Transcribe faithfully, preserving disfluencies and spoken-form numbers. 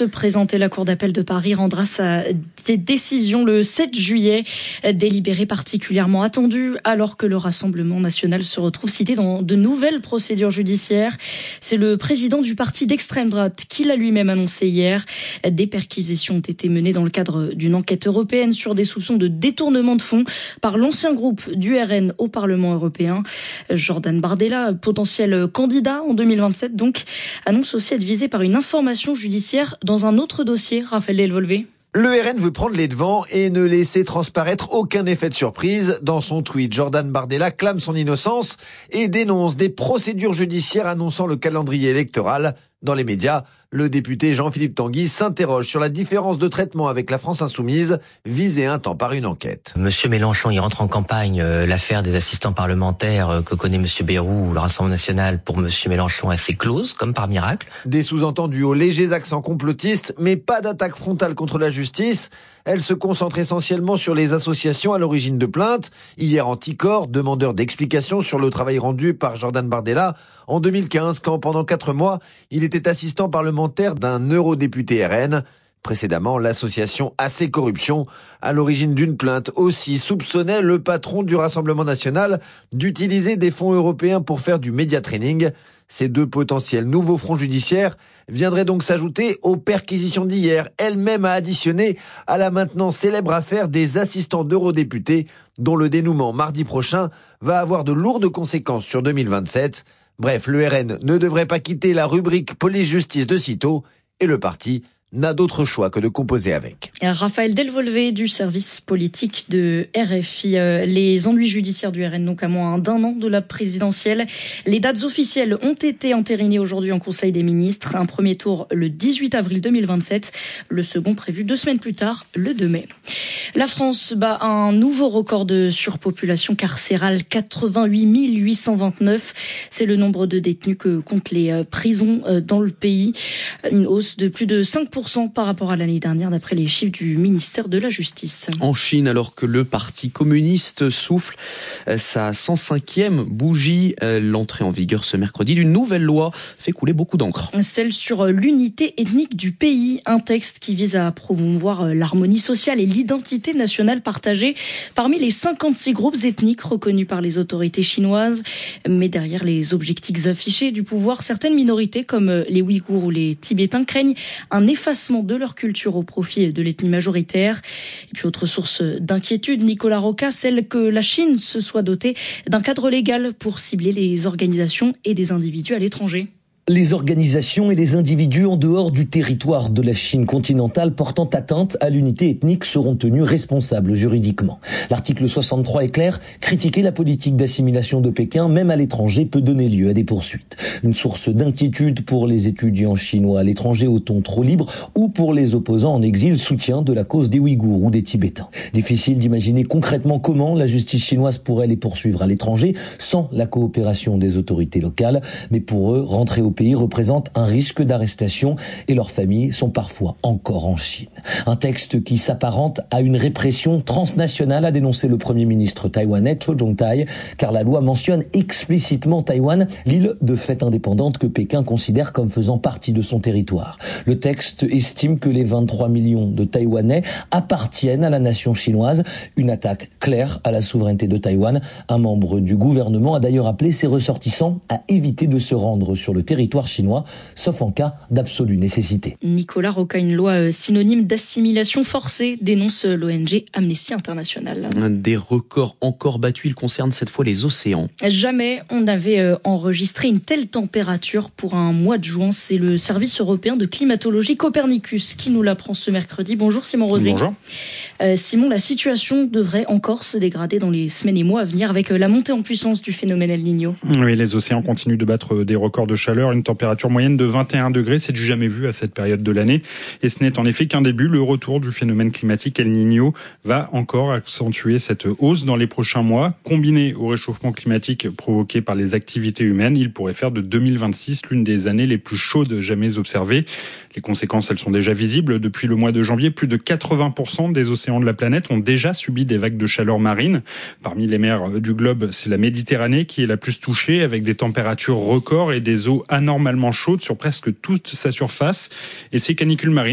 forte présentée, la Cour d'appel de Paris rendra sa décision le sept juillet. Délibéré particulièrement attendu alors que le Rassemblement national se retrouve cité dans de nouvelles procédures judiciaires. C'est le président du parti d'extrême droite qui l'a lui-même annoncé hier. Des perquisitions ont été menées dans le cadre d'une enquête européenne sur des soupçons de détournement de fonds par l'ancien groupe du R N au Parlement européen. Jordan Bardella, potentiel candidat en deux mille vingt-sept, donc, annonce aussi être visé par une information judiciaire dans un autre dossier. Raphaël Delvolvé. Le R N veut prendre les devants et ne laisser transparaître aucun effet de surprise. Dans son tweet, Jordan Bardella clame son innocence et dénonce des procédures judiciaires annonçant le calendrier électoral. Dans les médias, le député Jean-Philippe Tanguy s'interroge sur la différence de traitement avec la France insoumise, visée un temps par une enquête. Monsieur Mélenchon, il rentre en campagne. Euh, l'affaire des assistants parlementaires euh, que connaît Monsieur Bayrou, le Rassemblement national, pour Monsieur Mélenchon est assez close, comme par miracle. Des sous-entendus aux légers accents complotistes, mais pas d'attaque frontale contre la justice. Elle se concentre essentiellement sur les associations à l'origine de plaintes. Hier, Anticor, demandeur d'explications sur le travail rendu par Jordan Bardella en deux mille quinze, quand pendant quatre mois, il était assistant parlementaire d'un eurodéputé R N. Précédemment, l'association Assez Corruption, à l'origine d'une plainte aussi, soupçonnait le patron du Rassemblement national d'utiliser des fonds européens pour faire du média training. Ces deux potentiels nouveaux fronts judiciaires viendraient donc s'ajouter aux perquisitions d'hier, elle-même a additionné à la maintenant célèbre affaire des assistants d'eurodéputés, dont le dénouement mardi prochain va avoir de lourdes conséquences sur deux mille vingt-sept. Bref, le R N ne devrait pas quitter la rubrique police-justice de sitôt, et le parti n'a d'autre choix que de composer avec. Raphaël Delvolvé du service politique de R F I. Les ennuis judiciaires du R N, donc à moins d'un an de la présidentielle. Les dates officielles ont été entérinées aujourd'hui en Conseil des ministres. Un premier tour le dix-huit avril deux mille vingt-sept, le second prévu deux semaines plus tard, le deux mai. La France bat un nouveau record de surpopulation carcérale, quatre-vingt-huit mille huit cent vingt-neuf. C'est le nombre de détenus que comptent les prisons dans le pays. Une hausse de plus de cinq pour cent par rapport à l'année dernière, d'après les chiffres du ministère de la Justice. En Chine, alors que le Parti communiste souffle sa cent cinquième bougie, l'entrée en vigueur ce mercredi d'une nouvelle loi fait couler beaucoup d'encre. Celle sur l'unité ethnique du pays, un texte qui vise à promouvoir l'harmonie sociale et l'identité nationale partagée parmi les cinquante-six groupes ethniques reconnus par les autorités chinoises. Mais derrière les objectifs affichés du pouvoir, certaines minorités comme les Ouïghours ou les Tibétains craignent un effacement de leur culture au profit de l'ethnie majoritaire. Et puis autre source d'inquiétude, Nicolas Roca, celle que la Chine se soit dotée d'un cadre légal pour cibler les organisations et des individus à l'étranger. Les organisations et les individus en dehors du territoire de la Chine continentale portant atteinte à l'unité ethnique seront tenus responsables juridiquement. L'article soixante-trois est clair, critiquer la politique d'assimilation de Pékin, même à l'étranger, peut donner lieu à des poursuites. Une source d'inquiétude pour les étudiants chinois à l'étranger au ton trop libre ou pour les opposants en exil soutien de la cause des Ouïghours ou des Tibétains. Difficile d'imaginer concrètement comment la justice chinoise pourrait les poursuivre à l'étranger sans la coopération des autorités locales, mais pour eux, rentrer au pays représente un risque d'arrestation et leurs familles sont parfois encore en Chine. Un texte qui s'apparente à une répression transnationale, a dénoncé le Premier ministre taïwanais Cho Jong-tai, car la loi mentionne explicitement Taïwan, l'île de fait indépendante que Pékin considère comme faisant partie de son territoire. Le texte estime que les vingt-trois millions de Taïwanais appartiennent à la nation chinoise, une attaque claire à la souveraineté de Taïwan. Un membre du gouvernement a d'ailleurs appelé ses ressortissants à éviter de se rendre sur le territoire chinois, sauf en cas d'absolue nécessité. Nicolas Roca, une loi synonyme d'assimilation forcée, dénonce l'O N G Amnesty International. Des records encore battus, ils concernent cette fois les océans. Jamais on n'avait enregistré une telle température pour un mois de juin. C'est le service européen de climatologie Copernicus qui nous l'apprend ce mercredi. Bonjour Simon Rosé. Bonjour. Euh, Simon, la situation devrait encore se dégrader dans les semaines et mois à venir avec la montée en puissance du phénomène El Niño. Oui, les océans continuent de battre des records de chaleur. Une température moyenne de vingt et un degrés, c'est du jamais vu à cette période de l'année. Et ce n'est en effet qu'un début. Le retour du phénomène climatique El Niño va encore accentuer cette hausse dans les prochains mois. Combiné au réchauffement climatique provoqué par les activités humaines, il pourrait faire de deux mille vingt-six l'une des années les plus chaudes jamais observées. Les conséquences, elles sont déjà visibles. Depuis le mois de janvier, plus de quatre-vingts pour cent des océans de la planète ont déjà subi des vagues de chaleur marine. Parmi les mers du globe, c'est la Méditerranée qui est la plus touchée, avec des températures records et des eaux anormalement chaudes sur presque toute sa surface. Et ces canicules marines